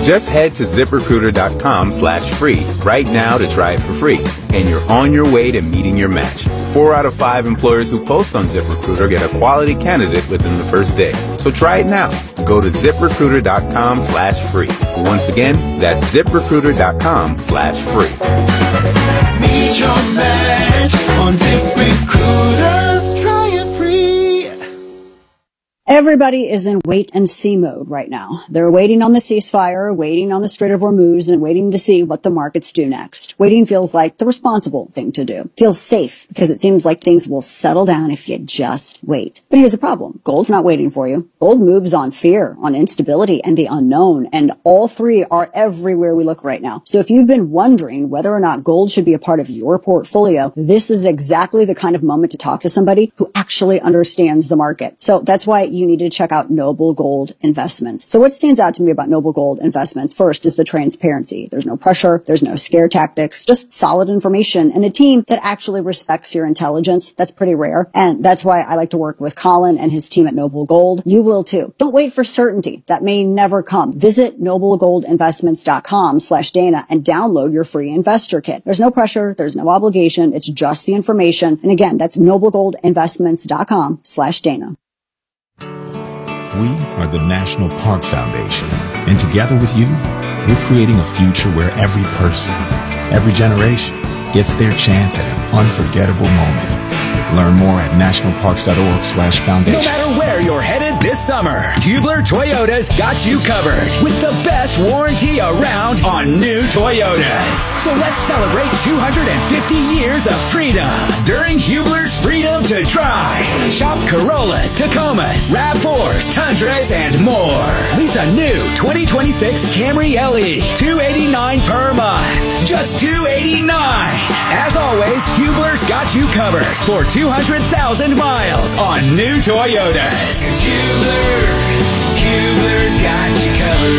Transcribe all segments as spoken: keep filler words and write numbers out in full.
Just head to ZipRecruiter.com slash free right now to try it for free, and you're on your way to meeting your match. Four out of five employers who post on ZipRecruiter get a quality candidate within the first day. So try it now. Go to ZipRecruiter.com slash free. Once again, that's ZipRecruiter.com slash free. Meet your match on ZipRecruiter. Try it free. Everybody is in wait-and-see mode right now. They're waiting on the ceasefire, waiting on the Strait of Hormuz, and waiting to see what the markets do next. Waiting feels like the responsible thing to do. Feels safe, because it seems like things will settle down if you just wait. But here's the problem. Gold's not waiting for you. Gold moves on fear, on instability, and the unknown, and all three are everywhere we look right now. So if you've been wondering whether or not gold should be a part of your portfolio, this is exactly the kind of moment to talk to somebody who actually understands the market. So that's why you need to check out Noble Gold Investments. So what stands out to me about Noble Gold Investments first is the transparency. There's no pressure. There's no scare tactics, just solid information and a team that actually respects your intelligence. That's pretty rare. And that's why I like to work with Colin and his team at Noble Gold. You will too. Don't wait for certainty. That may never come. Visit noblegoldinvestments.com slash Dana and download your free investor kit. There's no pressure. There's no obligation. It's just the information. And again, that's noblegoldinvestments.com slash Dana. We are the National Park Foundation, and together with you, we're creating a future where every person, every generation, gets their chance at an unforgettable moment. Learn more at nationalparks.org slash foundation. No matter where you're headed this summer, Hubler Toyota's got you covered with the best warranty around on new Toyotas. So let's celebrate two hundred fifty years of freedom during Hubler's Freedom to Drive. Shop Corollas, Tacomas, RAV fours, Tundras, and more. Lease a new twenty twenty-six Camry L E, two hundred eighty-nine dollars per month. Just two hundred eighty-nine dollars. As always, Hubler's got you covered for two hundred thousand miles on new Toyotas. Hubler, Hubler's got you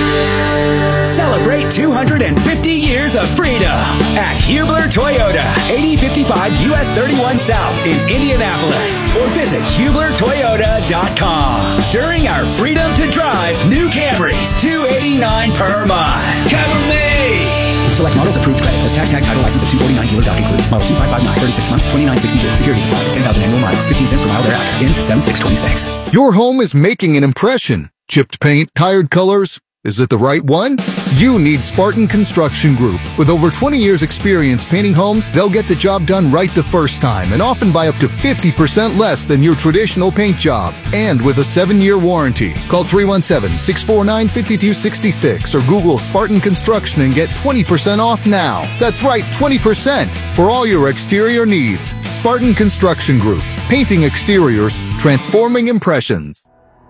covered. Celebrate two hundred fifty years of freedom at Hubler Toyota, eighty fifty-five U S thirty-one South in Indianapolis, or visit hubler toyota dot com. During our Freedom to Drive new Camrys, two hundred eighty-nine dollars per month. Cover me! Select models approved credit plus tax tag title license of two forty-nine dealer doc included. Model two five five nine, thirty-six months, twenty-nine sixty-two. Security deposit, ten thousand annual miles, fifteen cents per mile thereafter. Ends seven six twenty-six. Your home is making an impression. Chipped paint, tired colors. Is it the right one? You need Spartan Construction Group. With over twenty years experience painting homes, they'll get the job done right the first time and often by up to fifty percent less than your traditional paint job. And with a seven-year warranty. Call three one seven, six four nine, five two six six or Google Spartan Construction and get twenty percent off now. That's right, twenty percent for all your exterior needs. Spartan Construction Group. Painting exteriors, transforming impressions.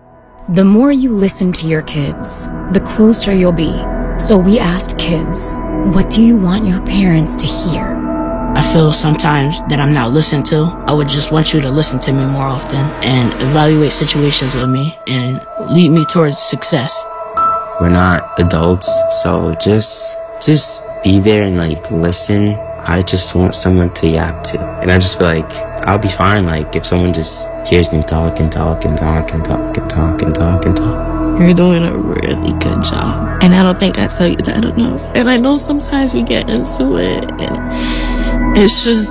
The more you listen to your kids, the closer you'll be. So we asked kids, what do you want your parents to hear? I feel sometimes that I'm not listened to. I would just want you to listen to me more often and evaluate situations with me and lead me towards success. We're not adults, so just just be there and like listen. I just want someone to yap to. And I just feel like I'll be fine like if someone just hears me talk and talk and talk and talk and talk and talk and talk. You're doing a really good job. And I don't think I tell you that enough. And I know sometimes we get into it and it's just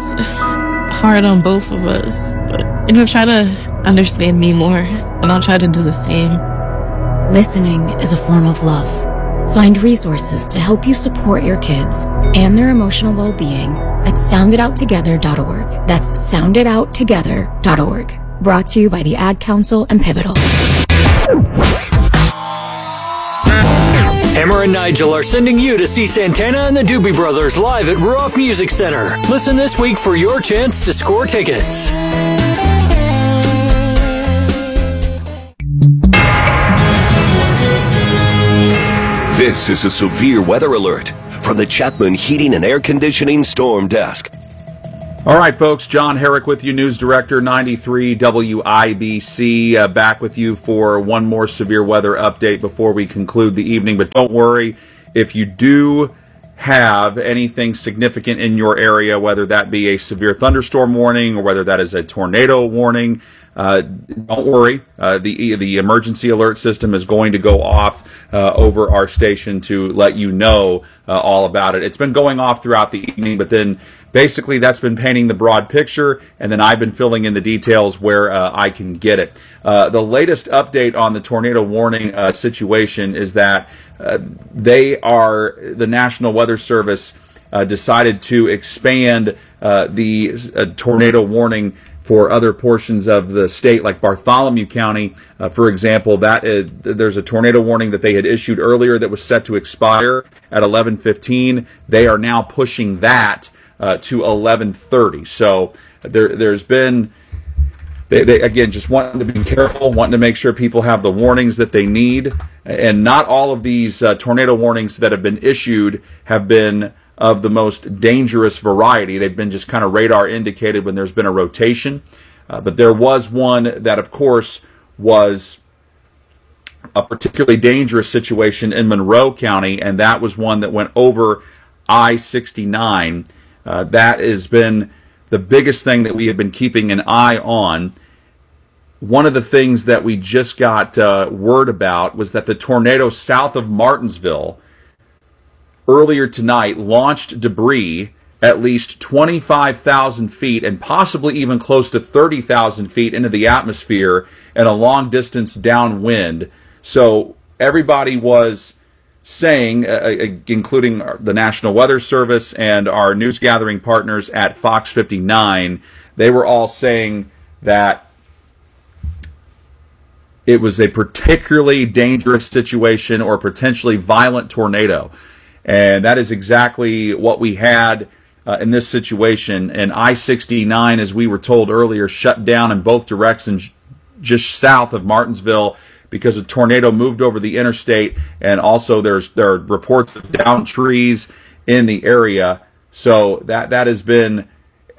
hard on both of us. But, you know, try to understand me more and I'll try to do the same. Listening is a form of love. Find resources to help you support your kids and their emotional well-being at sound it out together dot org. That's sound it out together dot org. Brought to you by the Ad Council and Pivotal. Hammer and Nigel are sending you to see Santana and the Doobie Brothers live at Ruoff Music Center. Listen this week for your chance to score tickets. This is a severe weather alert from the Chapman Heating and Air Conditioning Storm Desk. All right, folks, John Herrick with you, News Director, ninety-three W I B C, uh, back with you for one more severe weather update before we conclude the evening. But don't worry, if you do have anything significant in your area, whether that be a severe thunderstorm warning or whether that is a tornado warning, Uh, don't worry, uh, the the emergency alert system is going to go off uh, over our station to let you know uh, all about it. It's been going off throughout the evening, but then basically that's been painting the broad picture, and then I've been filling in the details where uh, I can get it. Uh, the latest update on the tornado warning uh, situation is that uh, they are, the National Weather Service uh, decided to expand uh, the uh, tornado warning for other portions of the state, like Bartholomew County, uh, for example. That is, there's a tornado warning that they had issued earlier that was set to expire at eleven fifteen. They are now pushing that uh, to eleven thirty. So there, there's been, they, they, again, just wanting to be careful, wanting to make sure people have the warnings that they need. And not all of these uh, tornado warnings that have been issued have been of the most dangerous variety. They've been just kind of radar indicated when there's been a rotation. Uh, but there was one that, of course, was a particularly dangerous situation in Monroe County, and that was one that went over I sixty-nine. Uh, that has been the biggest thing that we have been keeping an eye on. One of the things that we just got uh, word about was that the tornado south of Martinsville earlier tonight launched debris at least twenty-five thousand feet and possibly even close to thirty thousand feet into the atmosphere and a long distance downwind. So everybody was saying, uh, including the National Weather Service and our news gathering partners at Fox fifty-nine, they were all saying that it was a particularly dangerous situation or potentially violent tornado. And that is exactly what we had uh, in this situation. And I sixty-nine, as we were told earlier, shut down in both directions just south of Martinsville because a tornado moved over the interstate. And also there's there are reports of downed trees in the area. So that, that has been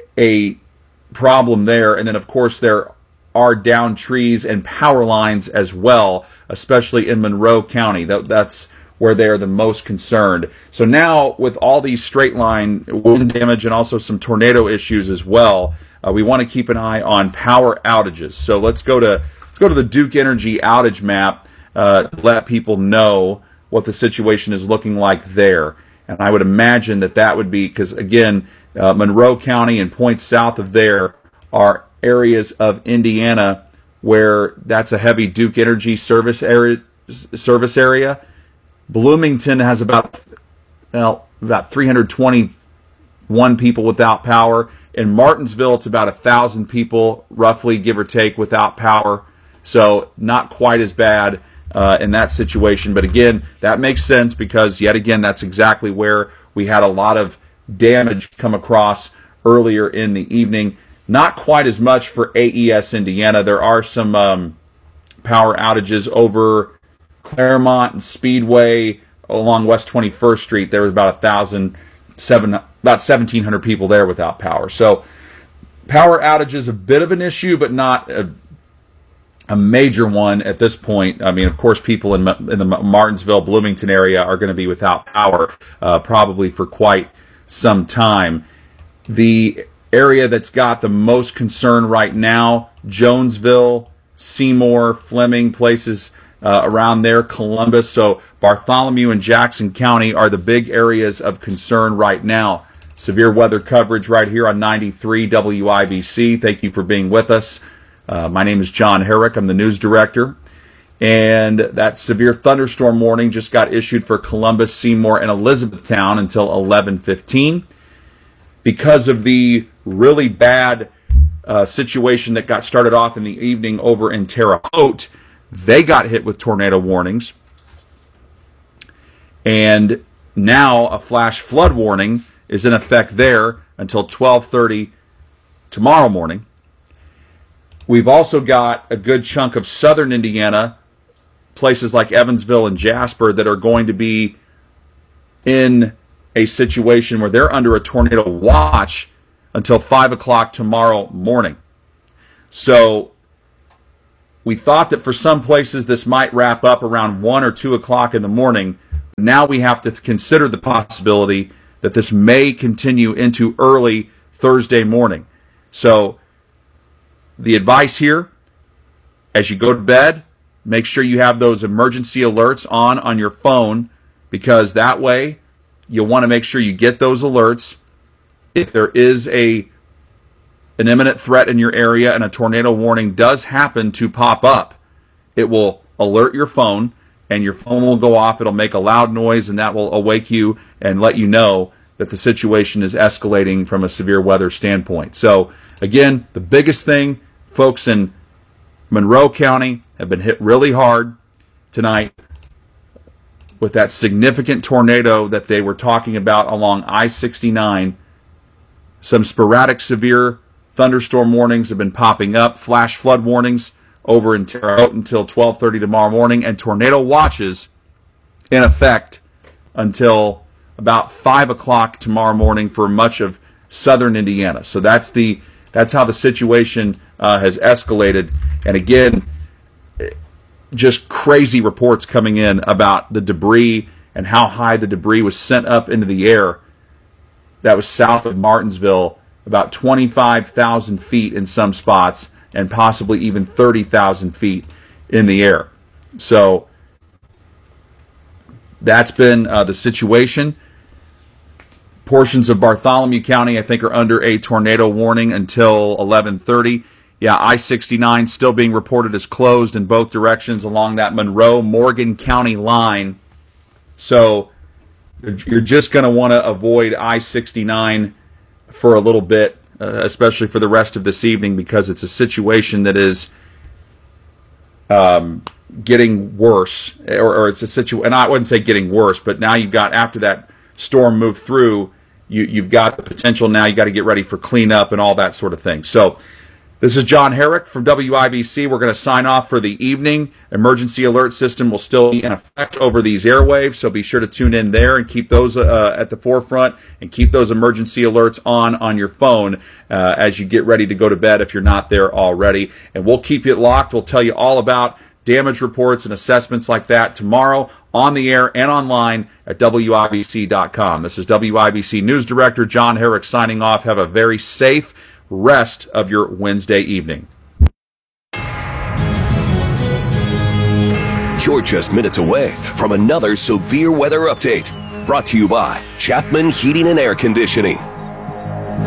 a problem there. And then, of course, there are downed trees and power lines as well, especially in Monroe County. That, that's where they are the most concerned. So now, with all these straight line wind damage and also some tornado issues as well, uh, we want to keep an eye on power outages. So let's go to let's go to the Duke Energy outage map uh, to let people know what the situation is looking like there. And I would imagine that that would be because, again, uh, Monroe County and points south of there are areas of Indiana where that's a heavy Duke Energy service area. Service area. Bloomington has about well about three hundred twenty-one people without power. In Martinsville, it's about a thousand people, roughly, give or take, without power. So not quite as bad uh, in that situation. But again, that makes sense because yet again, that's exactly where we had a lot of damage come across earlier in the evening. Not quite as much for A E S Indiana. There are some um, power outages over Claremont and Speedway along West twenty-first Street. There was about a thousand seven, about seventeen hundred people there without power. So power outage is a bit of an issue, but not a, a major one at this point. I mean, of course, people in in the Martinsville, Bloomington area are going to be without power uh, probably for quite some time. The area that's got the most concern right now, Jonesville, Seymour, Fleming, places Uh, around there, Columbus. So Bartholomew and Jackson County are the big areas of concern right now. Severe weather coverage right here on ninety-three W I B C. Thank you for being with us. Uh, my name is John Herrick. I'm the news director. And that severe thunderstorm warning just got issued for Columbus, Seymour, and Elizabethtown until eleven fifteen. Because of the really bad uh, situation that got started off in the evening over in Terre Haute, they got hit with tornado warnings. And now a flash flood warning is in effect there until twelve thirty tomorrow morning. We've also got a good chunk of southern Indiana, places like Evansville and Jasper, that are going to be in a situation where they're under a tornado watch until five o'clock tomorrow morning. So we thought that for some places this might wrap up around one or two o'clock in the morning. Now we have to consider the possibility that this may continue into early Thursday morning. So the advice here, as you go to bed, make sure you have those emergency alerts on on your phone, because that way you'll want to make sure you get those alerts. If there is a an imminent threat in your area and a tornado warning does happen to pop up, it will alert your phone, and your phone will go off. It'll make a loud noise, and that will awake you and let you know that the situation is escalating from a severe weather standpoint. So, again, the biggest thing, folks in Monroe County have been hit really hard tonight with that significant tornado that they were talking about along I sixty-nine. Some sporadic severe thunderstorm warnings have been popping up, flash flood warnings over in Terre Haute until twelve thirty tomorrow morning, and tornado watches in effect until about five o'clock tomorrow morning for much of southern Indiana. So that's the that's how the situation uh, has escalated. And again, just crazy reports coming in about the debris and how high the debris was sent up into the air. That was south of Martinsville, about twenty-five thousand feet in some spots, and possibly even thirty thousand feet in the air. So that's been uh, the situation. Portions of Bartholomew County, I think, are under a tornado warning until eleven thirty. Yeah, I sixty-nine still being reported as closed in both directions along that Monroe-Morgan County line. So you're just going to want to avoid I sixty-nine for a little bit, uh, especially for the rest of this evening, because it's a situation that is um, getting worse, or, or it's a situation, and I wouldn't say getting worse, but now you've got, after that storm moved through, you, you've got the potential now, you got to get ready for cleanup and all that sort of thing. So this is John Herrick from W I B C. We're going to sign off for the evening. Emergency alert system will still be in effect over these airwaves, so be sure to tune in there and keep those uh, at the forefront, and keep those emergency alerts on on your phone uh, as you get ready to go to bed if you're not there already. And we'll keep you locked. We'll tell you all about damage reports and assessments like that tomorrow on the air and online at W I B C dot com. This is W I B C News Director John Herrick signing off. Have a very safe rest of your Wednesday evening. You're just minutes away from another severe weather update, brought to you by Chapman Heating and Air Conditioning.